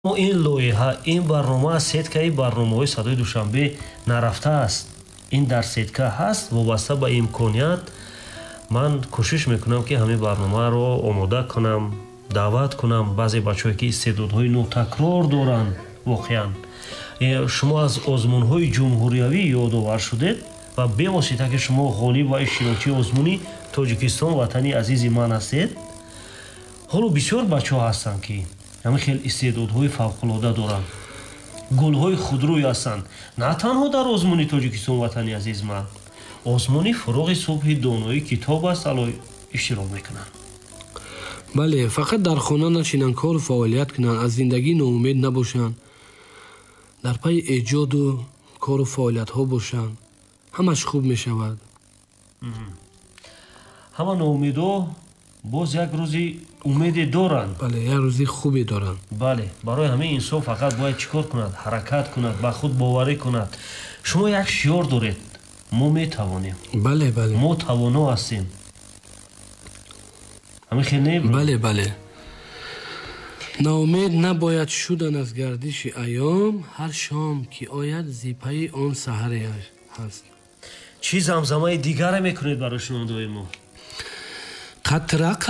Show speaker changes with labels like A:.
A: این لایحه این برنامه سیتکای برنامه‌های صدای دوشنبه نرفته است. این در سیتکا هست وابسته به امکانیت. من کوشش میکنم که همین برنامه رو آماده کنم، دعوت کنم بعضی بچه‌ای که استعدادهای نوتکرار دارن. واقعا شما از آزمون‌های جمهوریوی یادآور شدید و به واسطه که شما غالب و اشتراکی آزمونی تاجیکستان وطنی عزیز من هستید. حالا بسیار بچه‌ها هستن که همه خیلی استعدادهای فوق‌العاده دارن، گل‌های خودروی هستند. نه تنها در آزمون تاجیکستان وطنی عزیز من، آزمون فروغ صبح دانایی کتاب است الان اشتراک میکنن.
B: بله، فقط در خانه نشینن، کار و فعالیت کنن، از زندگی ناامید نباشن، در پای ایجاد و کار و فعالیت ها باشن، همش خوب میشود.
A: همه ناامیدا باز یک روزی امید دارن.
B: بله، یک روزی خوبی دارن.
A: بله، برای همه انسان فقط باید چیکار کند؟ حرکت کند، به خود باوری کند. شما یک شعار دارید، ما میتوانیم.
B: بله بله،
A: ما توانا هستیم. همین خیلی
B: بله بله. ناامید نباید شدن از گردش ایام، هر شام که آید زیپای آن سحر هست.
A: چی زمزمه دیگر میکنید برای شنونده‌های ما؟
B: قطره